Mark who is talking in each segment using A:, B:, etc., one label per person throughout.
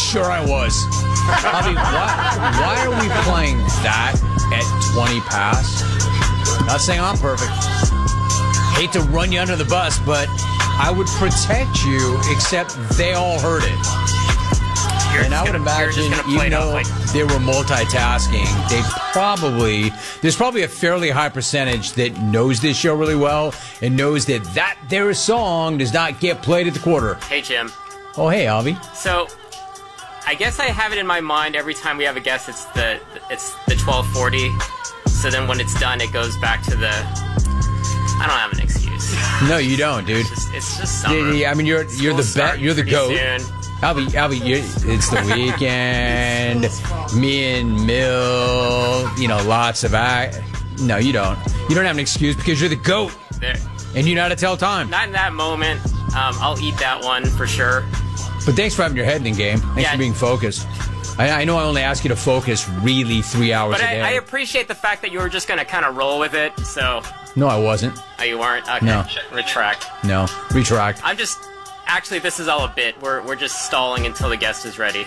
A: sure I was. Bobby, why are we playing that at 20 past? Not saying I'm perfect. Hate to run you under the bus, but I would protect you, except they all heard it. And I would imagine, even though they were multitasking, there's probably a fairly high percentage that knows this show really well and knows that their song does not get played at the quarter.
B: Hey, Jim.
A: Oh, hey, Avi.
B: So, I guess I have it in my mind every time we have a guest, it's the 12:40. So then when it's done, it goes back to I don't have an excuse.
A: No, you don't, dude.
B: It's just summer.
A: I mean, you're the goat.
B: Soon.
A: Albie, it's the weekend. Me and Mill, lots of No, you don't. You don't have an excuse because you're the GOAT. And you know how to tell time.
B: Not in that moment. I'll eat that one for sure.
A: But thanks for having your head in the game. Thanks for being focused. I know I only ask you to focus really 3 hours a day.
B: But I appreciate the fact that you were just going to kind of roll with it, so...
A: No, I wasn't.
B: Oh, you weren't? Okay.
A: No.
B: Retract.
A: No. Retract.
B: I'm just... Actually, this is all a bit. We're just stalling until the guest is ready.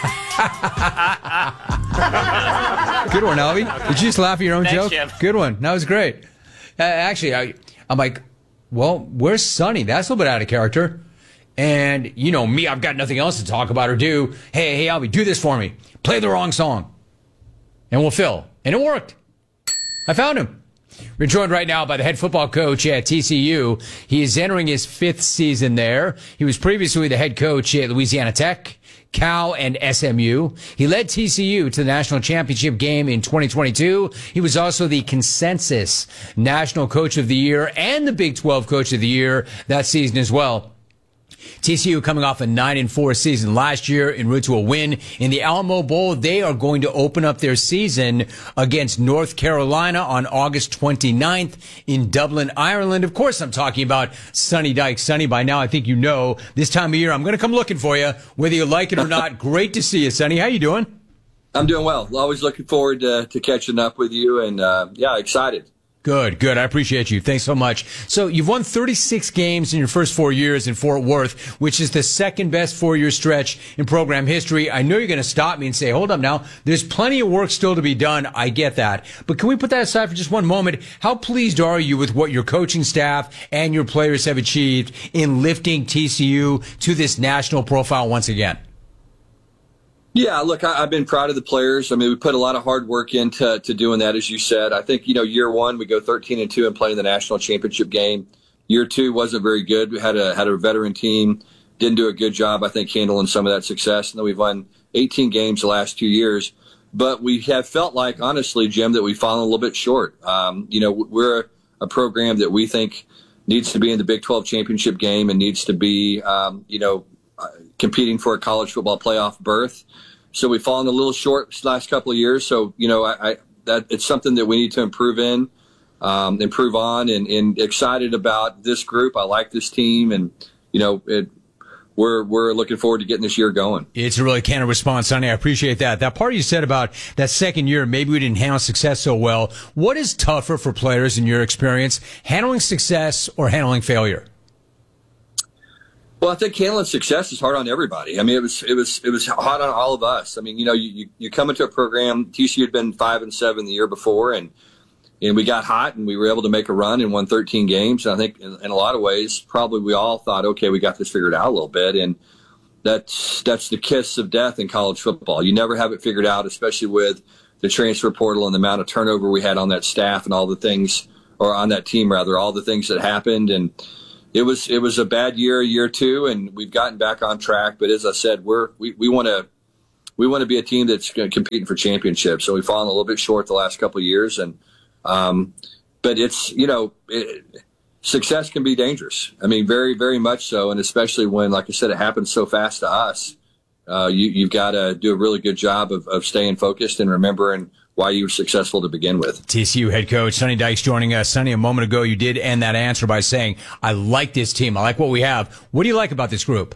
A: Good one, Albie. Did you just laugh at your own joke?
B: Jim.
A: Good one. That was great. Actually, I'm like, well, where's Sonny? That's a little bit out of character. And you know me, I've got nothing else to talk about or do. Hey, Albie, do this for me. Play the wrong song. And we'll fill. And it worked. I found him. We're joined right now by the head football coach at TCU. He is entering his 5th season there. He was previously the head coach at Louisiana Tech, Cal, and SMU. He led TCU to the national championship game in 2022. He was also the consensus national coach of the year and the Big 12 coach of the year that season as well. TCU coming off a 9-4 season last year en route to a win in the Alamo Bowl. They are going to open up their season against North Carolina on August 29th in Dublin, Ireland. Of course, I'm talking about Sonny Dykes. Sonny, by now, I think you know this time of year, I'm going to come looking for you, whether you like it or not. Great to see you, Sonny. How you doing?
C: I'm doing well. Always looking forward to catching up with you, and excited.
A: Good. I appreciate you. Thanks so much. So you've won 36 games in your first 4 years in Fort Worth, which is the second best 4-year stretch in program history. I know you're going to stop me and say, hold up now. There's plenty of work still to be done. I get that. But can we put that aside for just one moment? How pleased are you with what your coaching staff and your players have achieved in lifting TCU to this national profile once again?
C: Yeah, look, I've been proud of the players. I mean, we put a lot of hard work into doing that, as you said. I think, year one, we go 13-2 and play in the national championship game. Year two wasn't very good. We had a veteran team, didn't do a good job, I think, handling some of that success. And then we've won 18 games the last 2 years. But we have felt like, honestly, Jim, that we've fallen a little bit short. We're a program that we think needs to be in the Big 12 championship game and needs to be, competing for a college football playoff berth. So we've fallen a little short this last couple of years. So, that it's something that we need to improve on, and excited about this group. I like this team, and, we're looking forward to getting this year going.
A: It's a really candid response, Sonny. I appreciate that. That part you said about that second year, maybe we didn't handle success so well. What is tougher for players in your experience, handling success or handling failure?
C: Well, I think handling success is hard on everybody. I mean, it was hard on all of us. I mean, you come into a program. TCU had been 5-7 the year before, and we got hot, and we were able to make a run and won 13 games. And I think in a lot of ways, probably we all thought, okay, we got this figured out a little bit, and that's the kiss of death in college football. You never have it figured out, especially with the transfer portal and the amount of turnover we had on that staff and all the things, or on that team rather, all the things that happened. And It was a bad year two, and we've gotten back on track. But as I said, we want to be a team that's competing for championships. So we've fallen a little bit short the last couple of years, and but it's success can be dangerous. I mean, very very much so, and especially when, like I said, it happens so fast to us. You've got to do a really good job of staying focused and remembering why you were successful to begin with.
A: TCU head coach Sonny Dykes joining us. Sonny, a moment ago you did end that answer by saying, I like this team. I like what we have. What do you like about this group?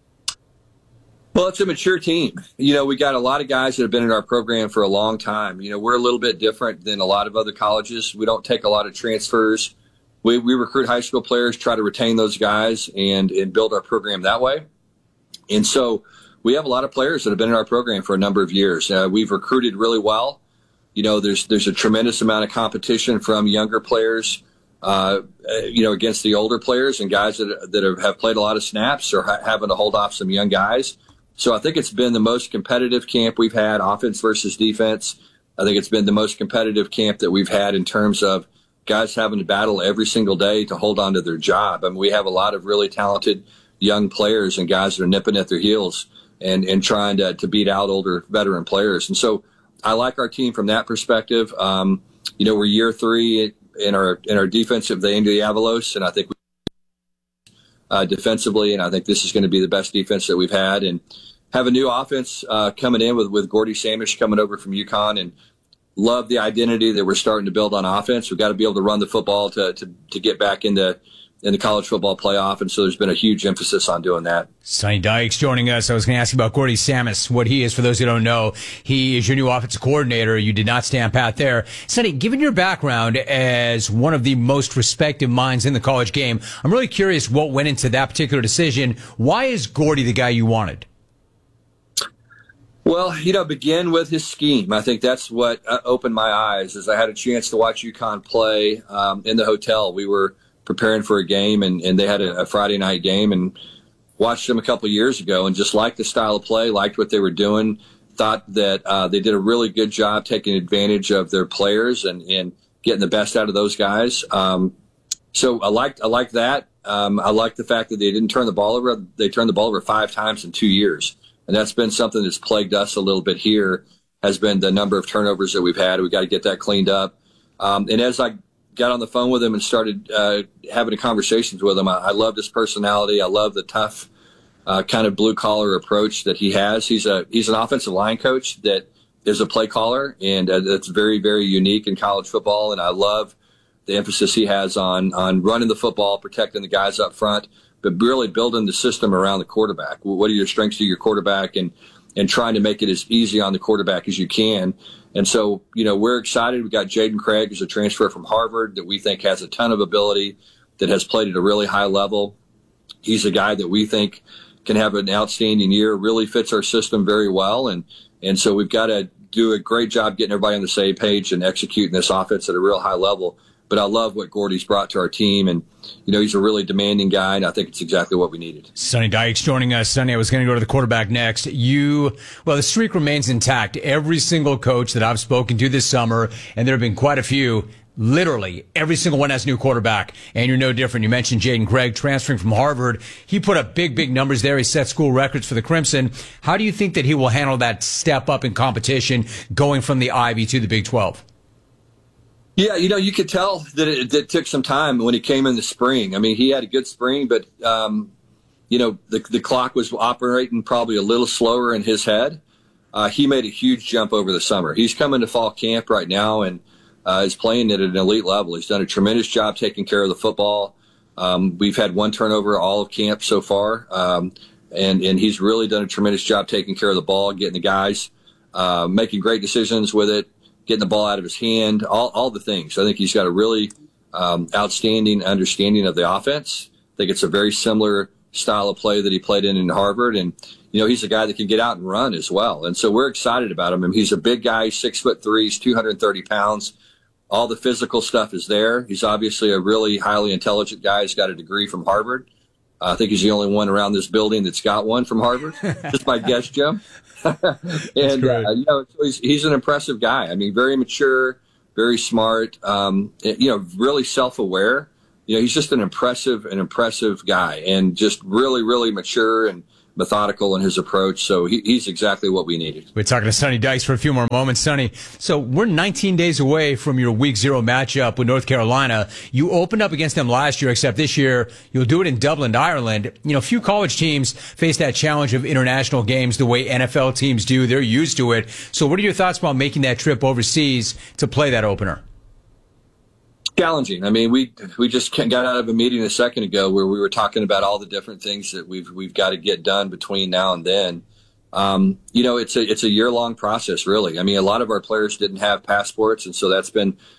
C: Well, it's a mature team. We got a lot of guys that have been in our program for a long time. We're a little bit different than a lot of other colleges. We don't take a lot of transfers. We recruit high school players, try to retain those guys and build our program that way. And so we have a lot of players that have been in our program for a number of years. We've recruited really well. There's a tremendous amount of competition from younger players, against the older players and guys that have played a lot of snaps or having to hold off some young guys. So I think it's been the most competitive camp we've had, offense versus defense. I think it's been the most competitive camp that we've had in terms of guys having to battle every single day to hold on to their job. I mean, we have a lot of really talented young players and guys that are nipping at their heels and trying to beat out older veteran players. And so I like our team from that perspective. We're year 3 in our defensive, the Andy Avalos, and I think defensively, and I think this is going to be the best defense that we've had. And have a new offense coming in with Gordy Samish coming over from UConn, and love the identity that we're starting to build on offense. We've got to be able to run the football to get back in the college football playoff, and so there's been a huge emphasis on doing that.
A: Sonny Dykes joining us. I was going to ask you about Gordy Samish, what he is. For those who don't know, he is your new offensive coordinator. You did not stand pat there. Sonny, given your background as one of the most respected minds in the college game, I'm really curious what went into that particular decision. Why is Gordy the guy you wanted?
C: Well, begin with his scheme. I think that's what opened my eyes. As I had a chance to watch UConn play in the hotel. We were preparing for a game, and they had a Friday night game, and watched them a couple of years ago and just liked the style of play, liked what they were doing, thought that they did a really good job taking advantage of their players and getting the best out of those guys. So I liked that. I liked the fact that they didn't turn the ball over. They turned the ball over 5 times in 2 years. And that's been something that's plagued us a little bit here, has been the number of turnovers that we've had. We've got to get that cleaned up. And as I got on the phone with him and started having conversations with him, I loved his personality. I love the tough kind of blue-collar approach that he has. He's an offensive line coach that is a play caller, and that's very, very unique in college football. And I love the emphasis he has on running the football, protecting the guys up front, but really building the system around the quarterback. What are your strengths to your quarterback, and trying to make it as easy on the quarterback as you can. And so, we're excited. We got Jaden Craig, who's a transfer from Harvard that we think has a ton of ability, that has played at a really high level. He's a guy that we think can have an outstanding year, really fits our system very well. And so we've got to do a great job getting everybody on the same page and executing this offense at a real high level. But I love what Gordy's brought to our team, and he's a really demanding guy, and I think it's exactly what we needed.
A: Sonny Dykes joining us. Sonny, I was going to go to the quarterback next. The streak remains intact. Every single coach that I've spoken to this summer, and there have been quite a few, literally every single one has a new quarterback, and you're no different. You mentioned Jaden Craig transferring from Harvard. He put up big numbers there. He set school records for the Crimson. How do you think that he will handle that step up in competition going from the Ivy to the Big 12?
C: Yeah, you could tell that it took some time when he came in the spring. I mean, he had a good spring, but, the clock was operating probably a little slower in his head. He made a huge jump over the summer. He's coming to fall camp right now and is playing at an elite level. He's done a tremendous job taking care of the football. We've had 1 turnover all of camp so far, and he's really done a tremendous job taking care of the ball, getting the guys, making great decisions with it, getting the ball out of his hand, all the things. I think he's got a really outstanding understanding of the offense. I think it's a very similar style of play that he played in Harvard. And, he's a guy that can get out and run as well. And so we're excited about him. I mean, he's a big guy, 6'3", he's 230 pounds. All the physical stuff is there. He's obviously a really highly intelligent guy. He's got a degree from Harvard. I think he's the only one around this building that's got one from Harvard. Just my guess, Jim. And he's an impressive guy. I mean, very mature, very smart. Really self-aware. He's just an impressive guy, and just really, really mature and methodical in his approach. So he's exactly what we needed.
A: We're talking to Sonny Dykes for a few more moments. Sonny, so we're 19 days away from your Week 0 matchup with North Carolina. You opened up against them last year, except this year you'll do it in Dublin, Ireland. Few college teams face that challenge of international games the way NFL teams do. They're used to it. So what are your thoughts about making that trip overseas to play that opener?
C: Challenging. I mean, we just got out of a meeting a second ago where we were talking about all the different things that we've got to get done between now and then. It's a year-long process, really. I mean, a lot of our players didn't have passports, and so that's been